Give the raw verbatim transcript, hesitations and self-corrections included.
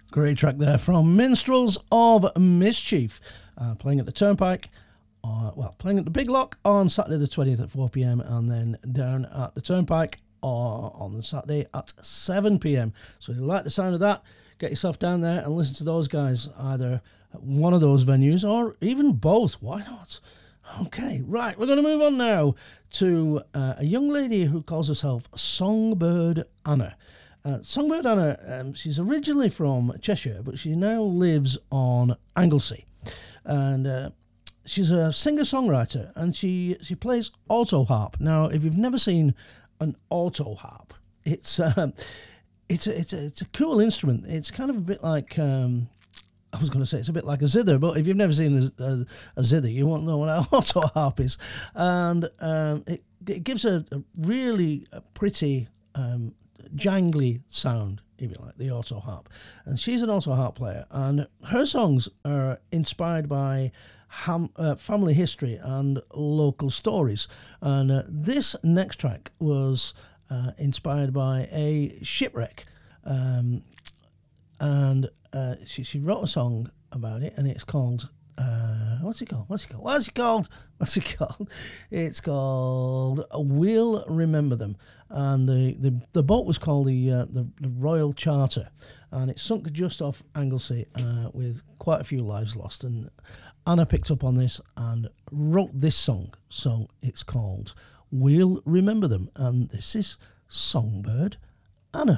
Great track there from Minstrels of Mischief, uh, playing at the Turnpike, uh, well, playing at the Big Lock on Saturday the twentieth at four p.m. and then down at the Turnpike uh, on Saturday at seven p.m. So if you like the sound of that, get yourself down there and listen to those guys, either at one of those venues or even both. Why not? Okay, right, we're going to move on now to uh, a young lady who calls herself Songbird Anna. Uh, Songbird Anna, um, she's originally from Cheshire, but she now lives on Anglesey. And uh, she's a singer-songwriter, and she, she plays auto harp. Now, if you've never seen an auto harp, it's, uh, it's, a, it's, a, it's a cool instrument. It's kind of a bit like... Um, I was going to say it's a bit like a zither, but if you've never seen a, a, a zither, you won't know what an auto harp is. And um, it, it gives a, a really a pretty um, jangly sound, if you like, the auto harp. And she's an auto harp player, and her songs are inspired by ham, uh, family history and local stories. And uh, this next track was uh, inspired by a shipwreck. Um, and uh, she, she wrote a song about it, and it's called... Uh, what's it called? What's it called? What's it called? What's it called? It's called We'll Remember Them. And the, the, the boat was called the, uh, the the Royal Charter, and it sunk just off Anglesey uh, with quite a few lives lost. And Anna picked up on this and wrote this song. So it's called We'll Remember Them, and this is Songbird Anna.